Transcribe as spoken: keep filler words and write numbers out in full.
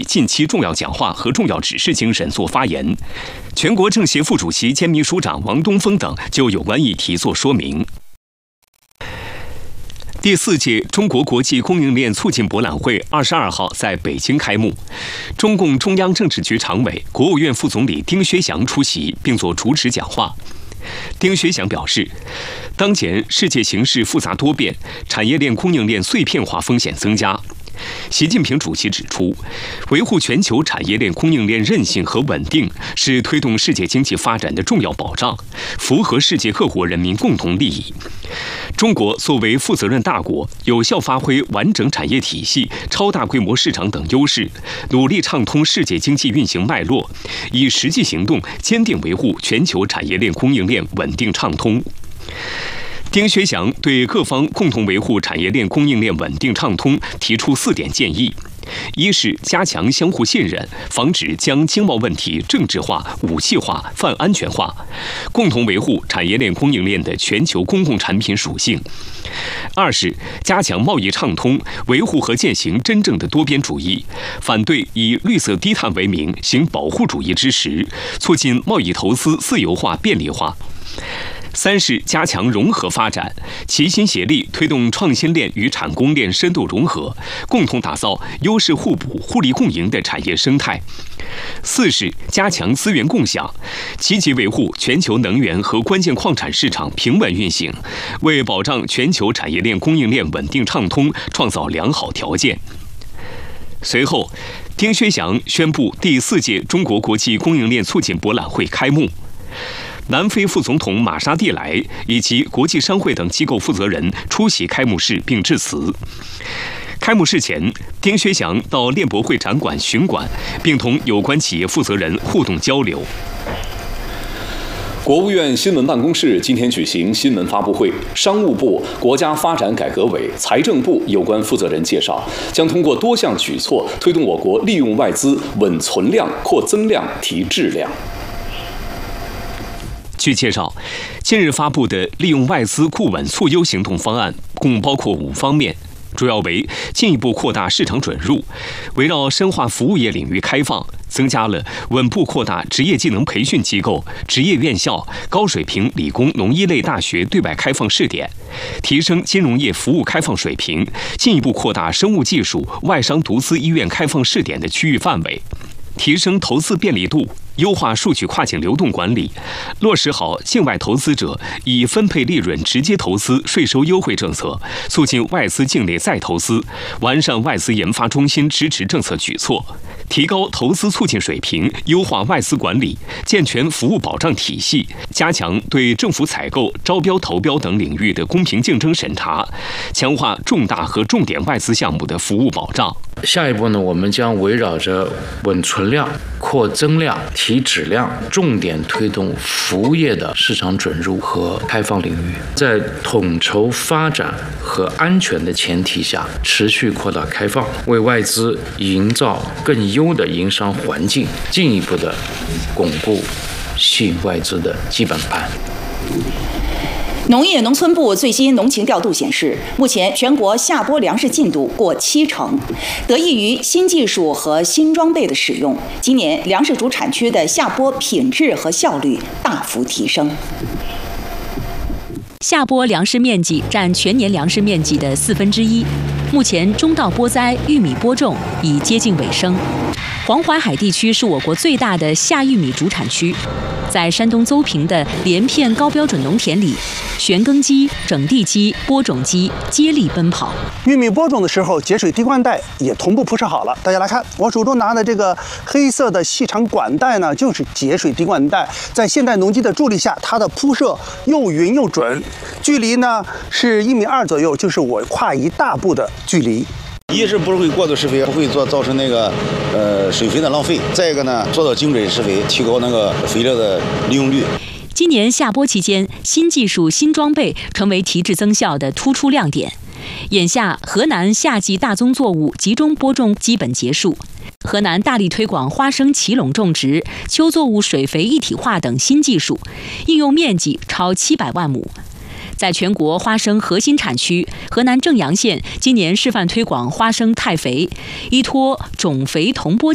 近期重要讲话和重要指示精神作发言。全国政协副主席兼秘书长王东峰等就有关议题作说明。第四届中国国际供应链促进博览会二十二号在北京开幕，中共中央政治局常委、国务院副总理丁薛祥出席并作主旨讲话。丁薛祥表示，当前世界形势复杂多变，产业链供应链碎片化风险增加。习近平主席指出，维护全球产业链供应链韧性和稳定是推动世界经济发展的重要保障，符合世界各国人民共同利益。中国作为负责任大国，有效发挥完整产业体系、超大规模市场等优势，努力畅通世界经济运行脉络，以实际行动坚定维护全球产业链供应链稳定畅通。丁薛祥对各方共同维护产业链供应链稳定畅通提出四点建议：一是加强相互信任，防止将经贸问题政治化、武器化、泛安全化，共同维护产业链供应链的全球公共产品属性；二是加强贸易畅通，维护和践行真正的多边主义，反对以绿色低碳为名行保护主义之实，促进贸易投资自由化便利化。三是加强融合发展，齐心协力推动创新链与产供链深度融合，共同打造优势互补、互利共赢的产业生态。四是加强资源共享，积极维护全球能源和关键矿产市场平稳运行，为保障全球产业链供应链稳定畅通创造良好条件。随后，丁薛祥宣布第四届中国国际供应链促进博览会开幕。南非副总统马沙蒂莱以及国际商会等机构负责人出席开幕式并致辞。开幕式前，丁薛祥到链博会展馆巡馆，并同有关企业负责人互动交流。 国务院新闻办公室今天举行新闻发布会，商务部、国家发展改革委、财政部有关负责人介绍，将通过多项举措推动我国利用外资稳存量、扩增量、提质量。 据介绍，近日发布的利用外资固稳促优行动方案共包括五方面，主要为进一步扩大市场准入，围绕深化服务业领域开放，增加了稳步扩大职业技能培训机构、职业院校、高水平理工农医类大学对外开放试点，提升金融业服务开放水平，进一步扩大生物技术外商独资医院开放试点的区域范围，提升投资便利度，优化数据跨境流动管理，落实好境外投资者以分配利润直接投资税收优惠政策，促进外资境内再投资，完善外资研发中心支持政策举措，提高投资促进水平，优化外资管理，健全服务保障体系，加强对政府采购、招标投标等领域的公平竞争审查，强化重大和重点外资项目的服务保障。 下一步呢，我们将围绕着稳存量、扩增量、提质量，重点推动服务业的市场准入和开放领域，在统筹发展和安全的前提下，持续扩大开放，为外资营造更优的营商环境，进一步的巩固吸引外资的基本盘。 农业农村部最新农情调度显示，目前全国下播粮食进度过七成，得益于新技术和新装备的使用，今年粮食主产区的下播品质和效率大幅提升。 下播粮食面积占全年粮食面积的四分之一，目前中稻播栽、玉米播种已接近尾声。黄淮海地区是我国最大的夏玉米主产区，在山东邹平的连片高标准农田里，旋耕机、整地机、播种机接力奔跑。 玉米播种的时候，节水滴灌带也同步铺设好了。大家来看，我手中拿的这个黑色的细长管带呢，就是节水滴灌带。在现代农机的助力下，它的铺设又匀又准，距离呢是一米二左右，就是我跨一大步的距离。 一是不会过度施肥，不会做造成那个呃水肥的浪费；再一个呢，做到精准施肥，提高那个肥料的利用率。 今年下播期间，新技术、新装备成为提质增效的突出亮点。眼下，河南夏季大宗作物集中播种基本结束，河南大力推广花生齐垄种植、秋作物水肥一体化等新技术，应用面积超七百万亩。在全国花生核心产区，河南正阳县今年示范推广花生汰肥，依托种肥同播